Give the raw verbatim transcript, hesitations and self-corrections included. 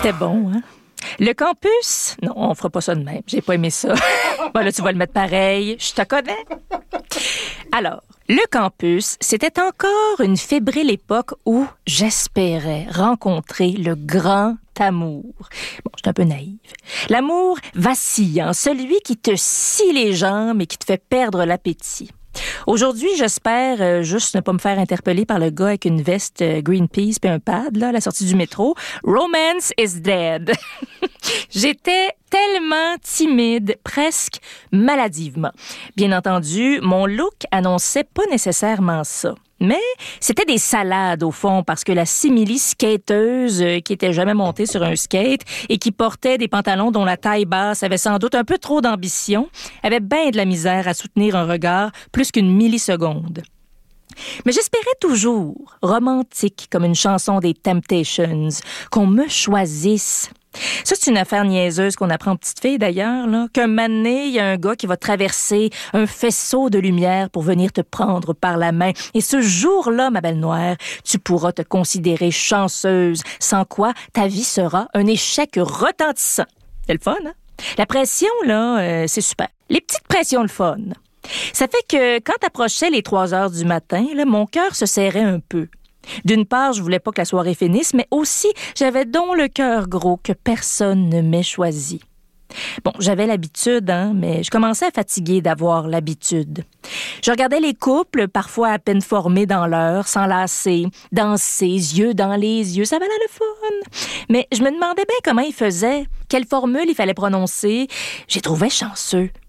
C'était bon, hein? Le campus? Non, on fera pas ça de même. J'ai pas aimé ça. Bon, là, tu vas le mettre pareil. Je te connais. Alors, le campus, c'était encore une fébrile époque où j'espérais rencontrer le grand amour. Bon, je suis un peu naïve. L'amour vacillant, celui qui te scie les jambes et qui te fait perdre l'appétit. Aujourd'hui, j'espère euh, juste ne pas me faire interpeller par le gars avec une veste euh, Greenpeace puis un pad, là, à la sortie du métro. Romance is dead. J'étais tellement timide, presque maladivement. Bien entendu, mon look annonçait pas nécessairement ça. Mais c'était des salades, au fond, parce que la simili-skateuse euh, qui était jamais montée sur un skate et qui portait des pantalons dont la taille basse avait sans doute un peu trop d'ambition, avait bien de la misère à soutenir un regard plus qu'une milliseconde. Mais j'espérais toujours, romantique comme une chanson des Temptations, qu'on me choisisse. Ça, c'est une affaire niaiseuse qu'on apprend aux petites filles, d'ailleurs, là, qu'un moment donné, il y a un gars qui va traverser un faisceau de lumière pour venir te prendre par la main. Et ce jour-là, ma belle noire, tu pourras te considérer chanceuse, sans quoi ta vie sera un échec retentissant. C'est le fun, hein? La pression, là, euh, c'est super. Les petites pressions, le fun. Ça fait que quand approchaient les trois heures du matin, là, mon cœur se serrait un peu. D'une part, je voulais pas que la soirée finisse, mais aussi, j'avais donc le cœur gros que personne ne m'ait choisi. Bon, j'avais l'habitude, hein, mais je commençais à fatiguer d'avoir l'habitude. Je regardais les couples, parfois à peine formés dans l'heure, s'enlacer, danser, yeux dans les yeux, ça valait le fun. Mais je me demandais bien comment ils faisaient, quelle formule il fallait prononcer. J'ai trouvé chanceux.